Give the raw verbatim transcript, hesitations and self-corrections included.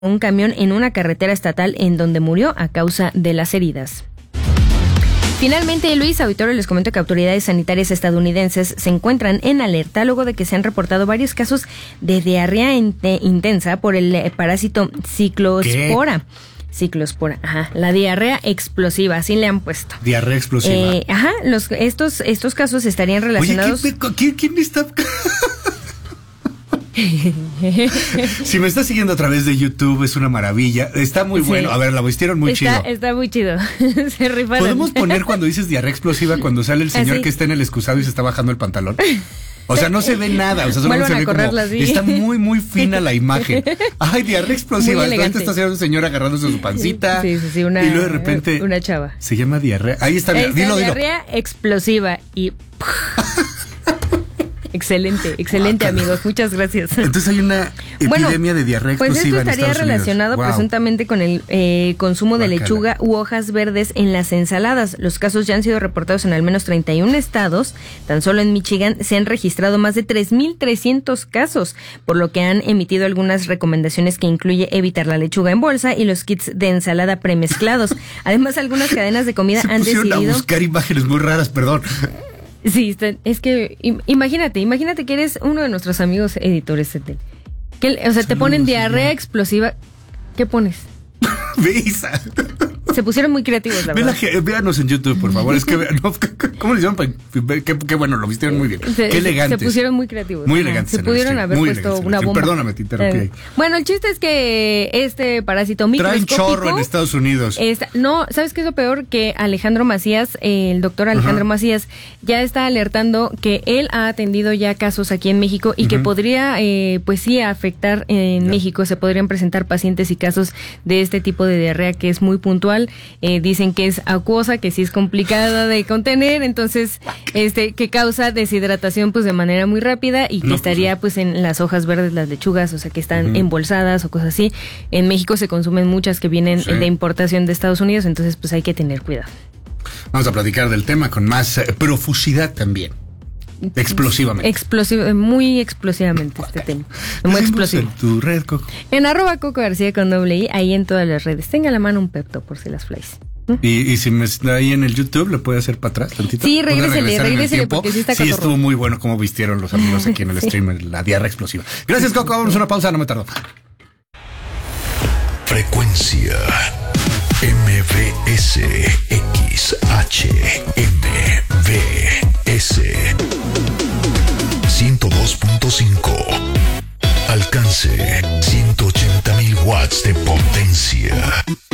un camión en una carretera estatal en donde murió a causa de las heridas. Finalmente, Luis Auditorio, les comento que autoridades sanitarias estadounidenses se encuentran en alerta luego de que se han reportado varios casos de diarrea intensa por el parásito ciclospora. ¿Qué? Ciclospora, ajá, la diarrea explosiva, así le han puesto. Diarrea explosiva. Eh, ajá, los, estos, estos casos estarían relacionados. Oye, ¿quién, quién, quién está? Si me estás siguiendo a través de YouTube, es una maravilla. Está muy bueno. Sí. A ver, la vistieron muy está, chido. Está muy chido. Se rifaron. ¿Podemos poner cuando dices diarrea explosiva cuando sale el señor ¿así? Que está en el excusado y se está bajando el pantalón? O sea, no se ve nada. O sea, solo se ve como, está muy, muy fina la imagen. Ay, diarrea explosiva. Ahorita está haciendo un señor agarrándose su pancita. Sí, sí, sí. Una, y luego de repente. Una chava. Se llama diarrea. Ahí está. Ahí está dilo, diarrea dilo. explosiva y. Excelente, excelente, amigos. Muchas gracias. Entonces hay una epidemia bueno, de diarrea explosiva. Pues esto estaría en Estados relacionado wow. presuntamente con el eh, consumo de Bacala. lechuga u hojas verdes en las ensaladas. Los casos ya han sido reportados en al menos treinta y un estados. Tan solo en Michigan se han registrado más de tres mil trescientos casos, por lo que han emitido algunas recomendaciones que incluye evitar la lechuga en bolsa y los kits de ensalada premezclados. Además, algunas cadenas de comida se han decidido a buscar imágenes muy raras, perdón. Sí, es que imagínate, imagínate que eres uno de nuestros amigos editores, que, o sea, Saludos, te ponen diarrea señor. explosiva. ¿Qué pones? Besa. Se pusieron muy creativos, la verdad. Ve la, véanos en YouTube, por favor. Es que, no, ¿cómo le hicieron? Qué, qué bueno, lo vistieron muy bien. Se, qué elegantes. Se pusieron muy creativos. Muy elegantes. Se pudieron haber puesto una bomba. Perdóname, te interrumpí. Eh, bueno, el chiste es que este parásito microscópico... Traen chorro en Estados Unidos. Está, no, ¿sabes qué es lo peor? Que Alejandro Macías, eh, el doctor Alejandro uh-huh. Macías, ya está alertando que él ha atendido ya casos aquí en México y uh-huh. que podría, eh, pues sí, afectar en yeah. México. Se podrían presentar pacientes y casos de este tipo de diarrea que es muy puntual. Eh, dice Dicen que es acuosa, que sí es complicada de contener, entonces este que causa deshidratación pues de manera muy rápida y que no, estaría pues en las hojas verdes, las lechugas, o sea que están uh-huh. embolsadas o cosas así. En México se consumen muchas que vienen sí. de importación de Estados Unidos, entonces pues hay que tener cuidado. Vamos a platicar del tema con más eh, profusidad también. Explosivamente. Explosivo, muy explosivamente este tema. Muy explosivo. En tu red, Coco. En arroba Coco García con doble I, ahí en todas las redes. Tenga a la mano un pepto por si las flies. Y, y si me está ahí en el YouTube, ¿le puede hacer para atrás tantito? Sí, regrésele, regrésele porque sí está Sí, estuvo muy bueno como vistieron los amigos aquí en el sí. stream, la diarrea explosiva. Gracias, Coco, vamos a una pausa, no me tardo. Frecuencia M V S X H M V S ciento dos punto cinco. Alcance ciento ochenta mil watts de potencia.